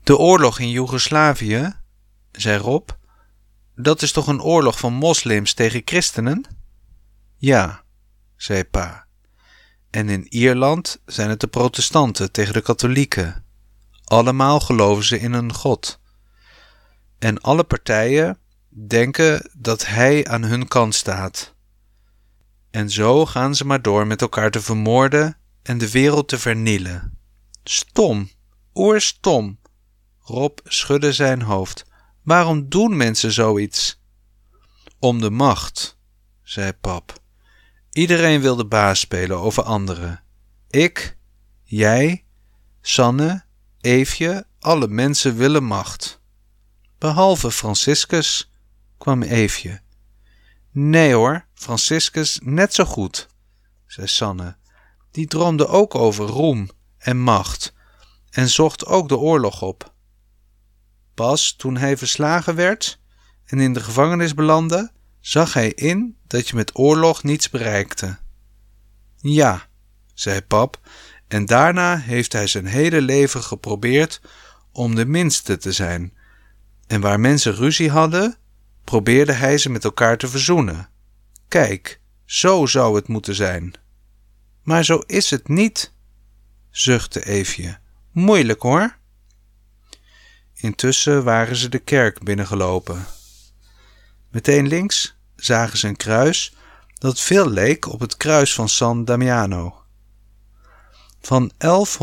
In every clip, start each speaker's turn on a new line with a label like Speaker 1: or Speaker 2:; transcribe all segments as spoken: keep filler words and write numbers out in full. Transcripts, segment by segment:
Speaker 1: De oorlog in Joegoslavië, zei Rob, dat is toch een oorlog van moslims tegen christenen? Ja, zei pa. En in Ierland zijn het de protestanten tegen de katholieken. Allemaal geloven ze in een God. En alle partijen denken dat hij aan hun kant staat. En zo gaan ze maar door met elkaar te vermoorden en de wereld te vernielen. Stom, oerstom. Rob schudde zijn hoofd. Waarom doen mensen zoiets? Om de macht, zei pap. Iedereen wil de baas spelen over anderen. Ik, jij, Sanne, Eefje, alle mensen willen macht. Behalve Franciscus, kwam Eefje. Nee hoor, Franciscus net zo goed, zei Sanne. Die droomde ook over roem en macht en zocht ook de oorlog op. Pas toen hij verslagen werd en in de gevangenis belandde, zag hij in dat je met oorlog niets bereikte. Ja, zei pap, en daarna heeft hij zijn hele leven geprobeerd om de minste te zijn. En waar mensen ruzie hadden, probeerde hij ze met elkaar te verzoenen. Kijk, zo zou het moeten zijn. Maar zo is het niet, zuchtte Eefje. Moeilijk hoor. Intussen waren ze de kerk binnengelopen. Meteen links zagen ze een kruis dat veel leek op het kruis van San Damiano. Van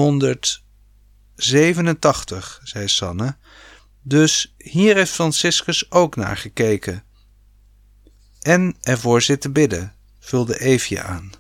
Speaker 1: elfhonderdzevenentachtig, zei Sanne. Dus hier heeft Franciscus ook naar gekeken. En ervoor zitten bidden, vulde Eefje aan.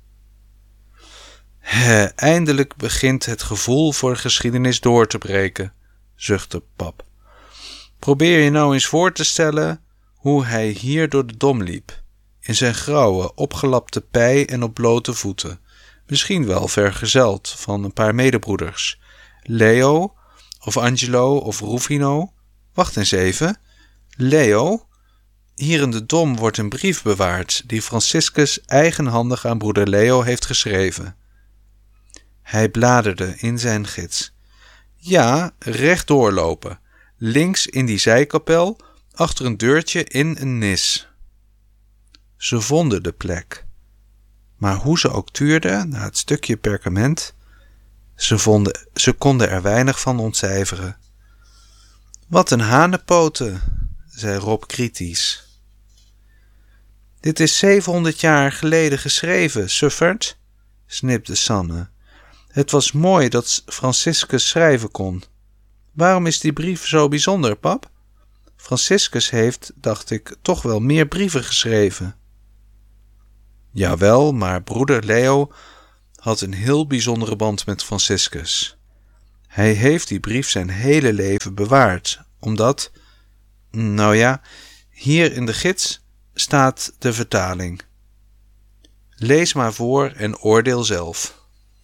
Speaker 1: He, eindelijk begint het gevoel voor geschiedenis door te breken, zuchtte pap. Probeer je nou eens voor te stellen hoe hij hier door de Dom liep, in zijn grauwe, opgelapte pij en op blote voeten, misschien wel vergezeld van een paar medebroeders, Leo of Angelo of Rufino. Wacht eens even, Leo, hier in de Dom wordt een brief bewaard die Franciscus eigenhandig aan broeder Leo heeft geschreven. Hij bladerde in zijn gids. Ja, rechtdoor lopen, links in die zijkapel, achter een deurtje in een nis. Ze vonden de plek. Maar hoe ze ook tuurden naar het stukje perkament, ze, vonden, ze konden er weinig van ontcijferen. Wat een hanenpoten, zei Rob kritisch. Dit is zevenhonderd jaar geleden geschreven, sufferd, snipte Sanne. Het was mooi dat Franciscus schrijven kon. Waarom is die brief zo bijzonder, pap? Franciscus heeft, dacht ik, toch wel meer brieven geschreven. Jawel, maar broeder Leo had een heel bijzondere band met Franciscus. Hij heeft die brief zijn hele leven bewaard, omdat, nou ja, hier in de gids staat de vertaling. Lees maar voor en oordeel zelf.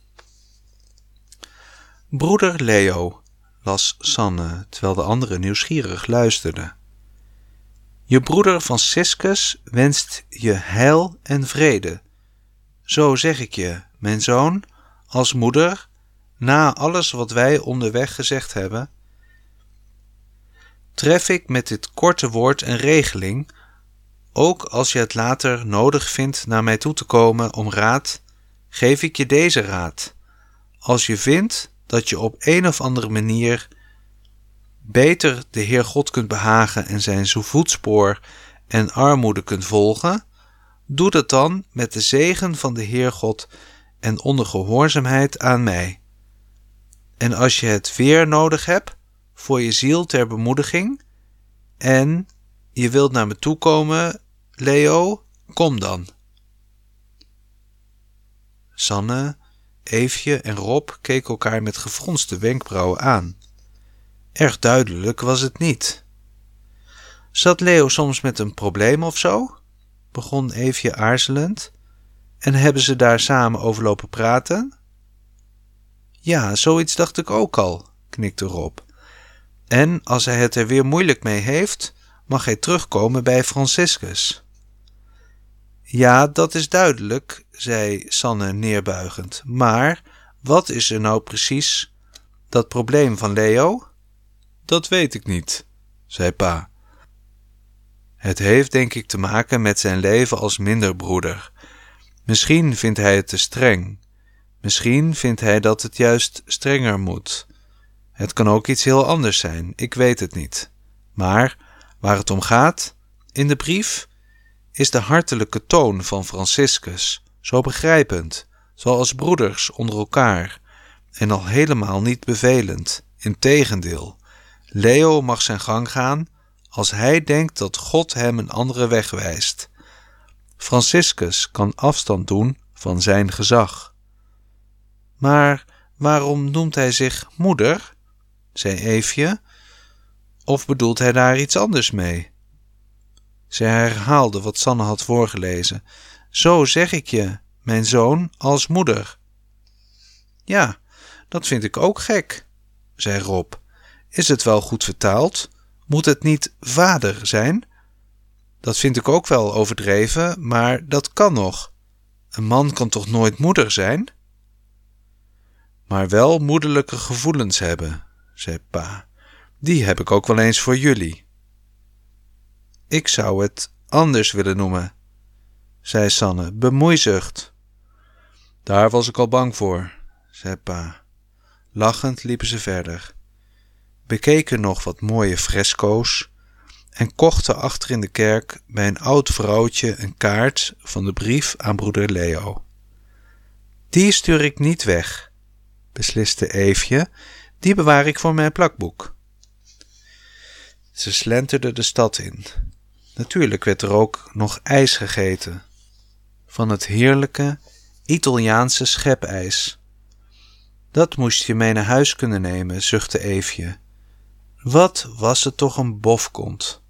Speaker 1: Broeder Leo, las Sanne, terwijl de anderen nieuwsgierig luisterden. Je broeder Franciscus wenst je heil en vrede. Zo zeg ik je, mijn zoon, als moeder, na alles wat wij onderweg gezegd hebben, tref ik met dit korte woord een regeling, ook als je het later nodig vindt naar mij toe te komen om raad, geef ik je deze raad. Als je vindt dat je op een of andere manier beter de Heer God kunt behagen en zijn voetspoor en armoede kunt volgen, doe dat dan met de zegen van de Heer God en onder gehoorzaamheid aan mij. En als je het weer nodig hebt voor je ziel ter bemoediging en je wilt naar me toe komen, Leo, kom dan. Sanne, Eefje en Rob keken elkaar met gefronste wenkbrauwen aan. Erg duidelijk was het niet. Zat Leo soms met een probleem of zo? Begon Eefje aarzelend. En hebben ze daar samen over lopen praten? Ja, zoiets dacht ik ook al, knikte Rob. En als hij het er weer moeilijk mee heeft, mag hij terugkomen bij Franciscus. Ja, dat is duidelijk, zei Sanne neerbuigend. Maar wat is er nou precies dat probleem van Leo? Dat weet ik niet, zei pa. Het heeft denk ik te maken met zijn leven als minderbroeder. Misschien vindt hij het te streng. Misschien vindt hij dat het juist strenger moet. Het kan ook iets heel anders zijn, ik weet het niet. Maar waar het om gaat, in de brief, is de hartelijke toon van Franciscus zo begrijpend, zoals broeders onder elkaar, en al helemaal niet bevelend. Integendeel, Leo mag zijn gang gaan als hij denkt dat God hem een andere weg wijst. Franciscus kan afstand doen van zijn gezag. Maar waarom noemt hij zich moeder? Zei Eefje. Of bedoelt hij daar iets anders mee? Zij herhaalde wat Sanne had voorgelezen. Zo zeg ik je, mijn zoon, als moeder. Ja, dat vind ik ook gek, zei Rob. Is het wel goed vertaald? Moet het niet vader zijn? Dat vind ik ook wel overdreven, maar dat kan nog. Een man kan toch nooit moeder zijn? Maar wel moederlijke gevoelens hebben, zei pa. Die heb ik ook wel eens voor jullie. Ik zou het anders willen noemen, zei Sanne, bemoeizucht. Daar was ik al bang voor, zei pa. Lachend liepen ze verder, bekeken nog wat mooie fresco's en kochten achter in de kerk bij een oud vrouwtje een kaart van de brief aan broeder Leo. Die stuur ik niet weg, besliste Eefje, die bewaar ik voor mijn plakboek. Ze slenterden de stad in. Natuurlijk werd er ook nog ijs gegeten, van het heerlijke Italiaanse schepijs. Dat moest je mee naar huis kunnen nemen, zuchtte Eefje. Wat was het toch een bofkont.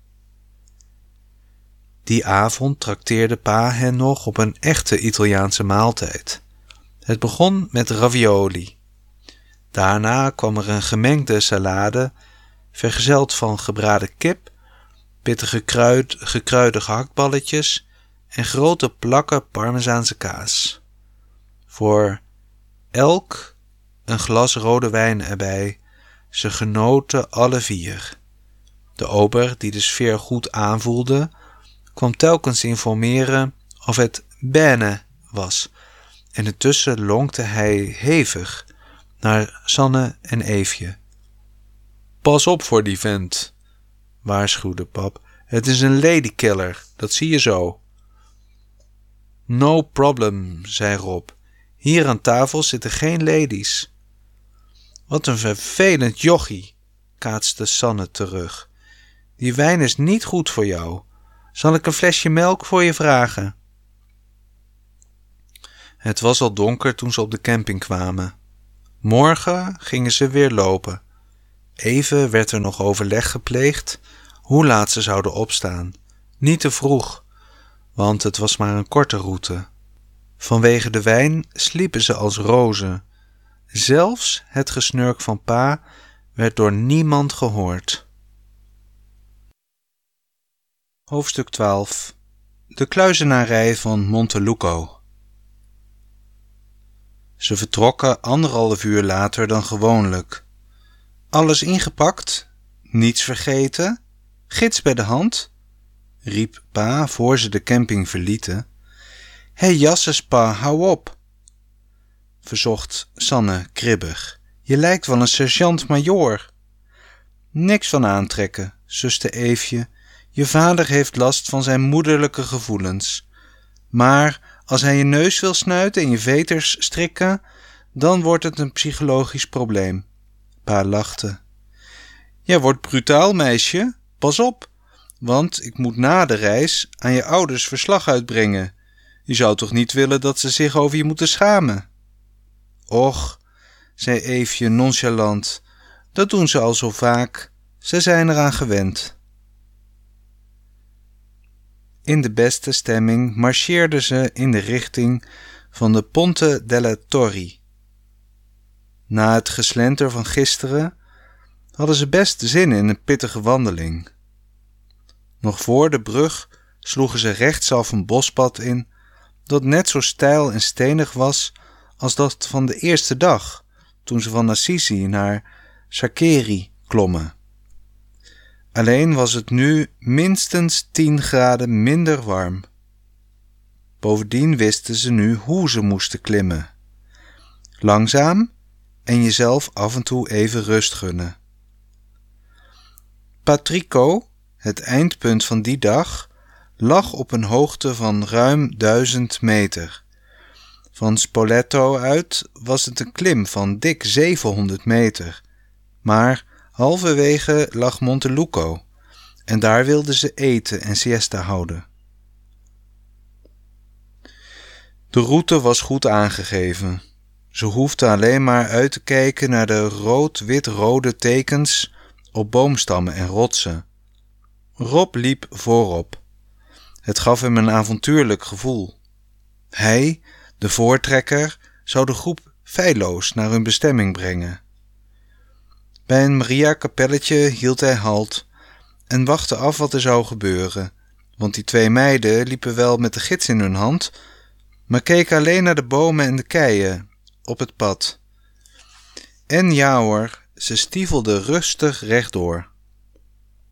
Speaker 1: Die avond trakteerde pa hen nog op een echte Italiaanse maaltijd. Het begon met ravioli. Daarna kwam er een gemengde salade, vergezeld van gebraden kip, pittige kruid, gekruide gehaktballetjes en grote plakken Parmezaanse kaas. Voor elk een glas rode wijn erbij. Ze genoten alle vier. De ober, die de sfeer goed aanvoelde, kwam telkens informeren of het bene was, en intussen lonkte hij hevig naar Sanne en Eefje. Pas op voor die vent, waarschuwde pap. Het is een ladykiller, dat zie je zo. No problem, zei Rob. Hier aan tafel zitten geen ladies. Wat een vervelend jochie, kaatste Sanne terug. Die wijn is niet goed voor jou. Zal ik een flesje melk voor je vragen? Het was al donker toen ze op de camping kwamen. Morgen gingen ze weer lopen. Even werd er nog overleg gepleegd hoe laat ze zouden opstaan. Niet te vroeg, want het was maar een korte route. Vanwege de wijn sliepen ze als rozen. Zelfs het gesnurk van pa werd door niemand gehoord. Hoofdstuk twaalf. De kluizenarij van Monteluco. Ze vertrokken anderhalf uur later dan gewoonlijk. Alles ingepakt, niets vergeten, gids bij de hand, riep pa voor ze de camping verlieten. Hé hey, jasses pa, hou op, verzocht Sanne kribbig. Je lijkt wel een sergeant-majoor. Niks van aantrekken, zuste Eefje. Je vader heeft last van zijn moederlijke gevoelens. Maar als hij je neus wil snuiten en je veters strikken, dan wordt het een psychologisch probleem. Pa lachte. Jij wordt brutaal, meisje. Pas op, want ik moet na de reis aan je ouders verslag uitbrengen. Je zou toch niet willen dat ze zich over je moeten schamen? Och, zei Eefje nonchalant, dat doen ze al zo vaak. Ze zijn eraan gewend. In de beste stemming marcheerden ze in de richting van de Ponte delle Torri. Na het geslenter van gisteren hadden ze best zin in een pittige wandeling. Nog voor de brug sloegen ze rechtsaf een bospad in, dat net zo steil en stenig was als dat van de eerste dag, toen ze van Assisi naar Sacceri klommen. Alleen was het nu minstens tien graden minder warm. Bovendien wisten ze nu hoe ze moesten klimmen. Langzaam en jezelf af en toe even rust gunnen. Patrico, het eindpunt van die dag, lag op een hoogte van ruim duizend meter. Van Spoleto uit was het een klim van dik zevenhonderd meter. Maar halverwege lag Monteluco en daar wilden ze eten en siesta houden. De route was goed aangegeven. Ze hoefden alleen maar uit te kijken naar de rood-wit-rode tekens op boomstammen en rotsen. Rob liep voorop. Het gaf hem een avontuurlijk gevoel. Hij, de voortrekker, zou de groep feilloos naar hun bestemming brengen. Bij een Maria-kapelletje hield hij halt en wachtte af wat er zou gebeuren, want die twee meiden liepen wel met de gids in hun hand, maar keken alleen naar de bomen en de keien op het pad. En ja hoor, ze stiefelden rustig rechtdoor.